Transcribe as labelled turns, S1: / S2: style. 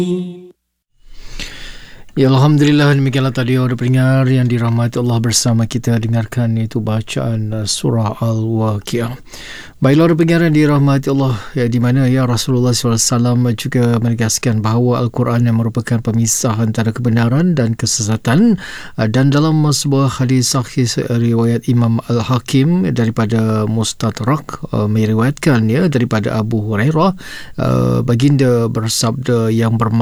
S1: Ya, Alhamdulillah, demikianlah tadi orang pendengar yang dirahmati Allah, bersama kita dengarkan itu bacaan surah Al-Waqiah. Baiklah orang pendengar yang dirahmati Allah, ya, di mana ya Rasulullah SAW juga menegaskan bahawa Al-Quran yang merupakan pemisah antara kebenaran dan kesesatan. Dan dalam sebuah hadis sahih riwayat Imam Al-Hakim daripada Mustadrak, meriwayatkan ya daripada Abu Hurairah, baginda bersabda yang bermakna